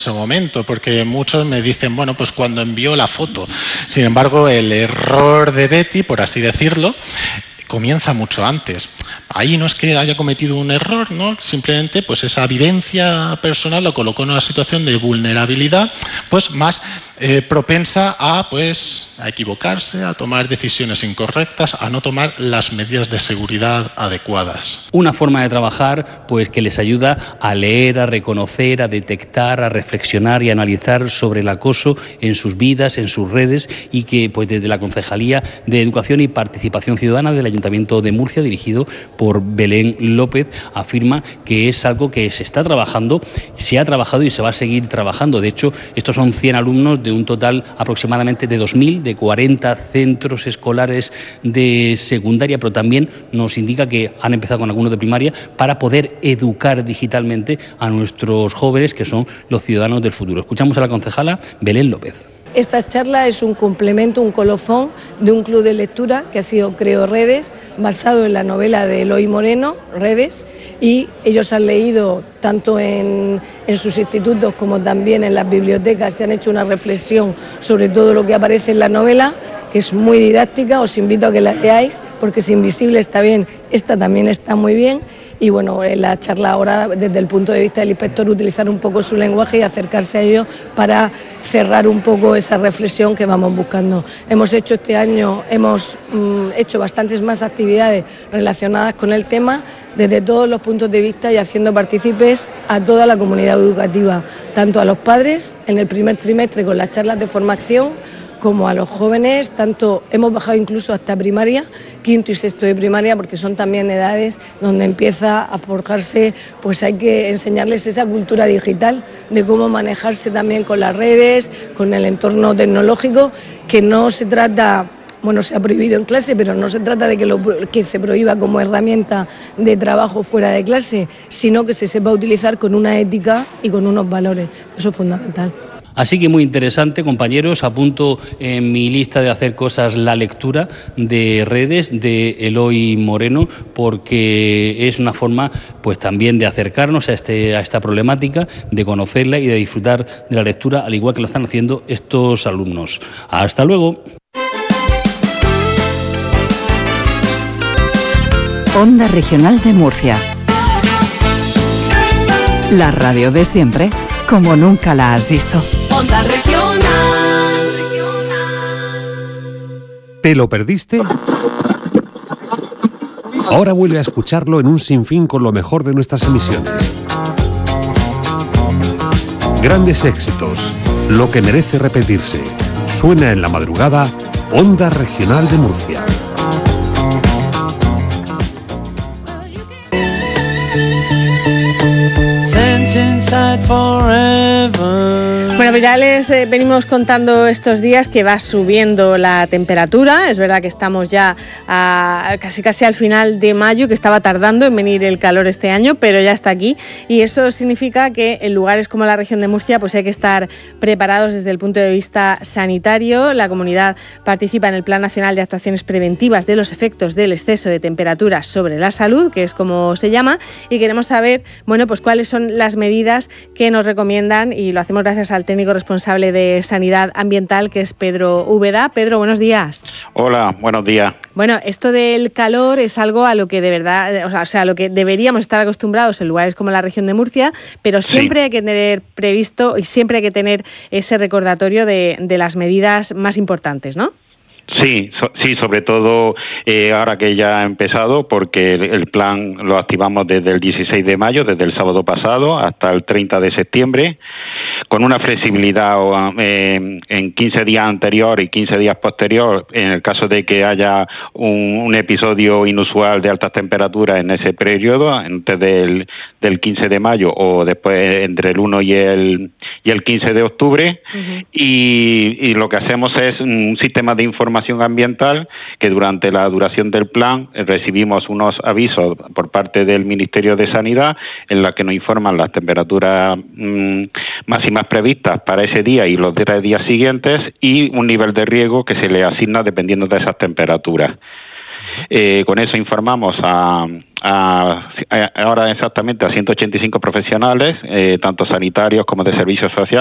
ese momento, porque muchos me dicen, bueno, pues cuando envió la foto. Sin embargo, el error de Betty, por así decirlo, comienza mucho antes. Ahí no es que haya cometido un error, ¿no? Simplemente pues esa vivencia personal lo colocó en una situación de vulnerabilidad pues más propensa a equivocarse, a tomar decisiones incorrectas, a no tomar las medidas de seguridad adecuadas. Una forma de trabajar pues que les ayuda a leer, a reconocer, a detectar, a reflexionar y a analizar sobre el acoso en sus vidas, en sus redes, y que pues desde la Concejalía de Educación y Participación Ciudadana del Ayuntamiento de Murcia, dirigido por Belén López, afirma que es algo que se está trabajando, se ha trabajado y se va a seguir trabajando. De hecho, estos son 100 alumnos de un total aproximadamente de 2.000, de 40 centros escolares de secundaria, pero también nos indica que han empezado con algunos de primaria para poder educar digitalmente a nuestros jóvenes, que son los ciudadanos del futuro. Escuchamos a la concejala Belén López. Esta charla es un complemento, un colofón de un club de lectura que ha sido Creo Redes, basado en la novela de Eloy Moreno, Redes, y ellos han leído tanto en sus institutos como también en las bibliotecas, se han hecho una reflexión sobre todo lo que aparece en la novela, que es muy didáctica, os invito a que la leáis, porque si Invisible está bien, esta también está muy bien. Y bueno, en la charla ahora, desde el punto de vista del inspector, utilizar un poco su lenguaje y acercarse a ello para cerrar un poco esa reflexión que vamos buscando. Hemos hecho este año, hecho bastantes más actividades relacionadas con el tema, desde todos los puntos de vista y haciendo partícipes a toda la comunidad educativa, tanto a los padres en el primer trimestre con las charlas de formación, como a los jóvenes, tanto hemos bajado incluso hasta primaria, quinto y sexto de primaria, porque son también edades donde empieza a forjarse, pues hay que enseñarles esa cultura digital, de cómo manejarse también con las redes, con el entorno tecnológico, que no se trata, bueno, se ha prohibido en clase, pero no se trata de que se prohíba como herramienta de trabajo fuera de clase, sino que se sepa utilizar con una ética y con unos valores, eso es fundamental. Así que muy interesante, compañeros. Apunto en mi lista de hacer cosas la lectura de Redes de Eloy Moreno, porque es una forma pues también de acercarnos a esta problemática, de conocerla y de disfrutar de la lectura, al igual que lo están haciendo estos alumnos. Hasta luego. Onda Regional de Murcia. La radio de siempre, como nunca la has visto. Onda Regional. ¿Te lo perdiste? Ahora vuelve a escucharlo en un sinfín con lo mejor de nuestras emisiones. Grandes éxitos, lo que merece repetirse. Suena en la madrugada, Onda Regional de Murcia. Bueno, pues ya les venimos contando estos días que va subiendo la temperatura. Es verdad que estamos ya casi al final de mayo, que estaba tardando en venir el calor este año, pero ya está aquí. Y eso significa que en lugares como la región de Murcia pues hay que estar preparados desde el punto de vista sanitario. La comunidad participa en el Plan Nacional de Actuaciones Preventivas de los Efectos del Exceso de Temperatura sobre la Salud, que es como se llama, y queremos saber, bueno, pues cuáles son las medidas que nos recomiendan, y lo hacemos gracias al técnico responsable de Sanidad Ambiental, que es Pedro Úbeda. Pedro, buenos días. Hola, buenos días. Bueno, esto del calor es algo a lo que de verdad, o sea, a lo que deberíamos estar acostumbrados en lugares como la región de Murcia, pero siempre hay que tener previsto y siempre hay que tener ese recordatorio de las medidas más importantes, ¿no? Sí, sobre todo ahora que ya ha empezado, porque el plan lo activamos desde el 16 de mayo, desde el sábado pasado hasta el 30 de septiembre, con una flexibilidad en 15 días anterior y 15 días posterior, en el caso de que haya un episodio inusual de altas temperaturas en ese periodo, antes del 15 de mayo o después entre el 1 y el 15 de octubre, uh-huh. y lo que hacemos es un sistema de información ambiental que durante la duración del plan recibimos unos avisos por parte del Ministerio de Sanidad en la que nos informan las temperaturas máximas previstas para ese día y los 3 días siguientes y un nivel de riesgo que se le asigna dependiendo de esas temperaturas. Con eso informamos ahora exactamente a 185 profesionales, tanto sanitarios como de servicios sociales,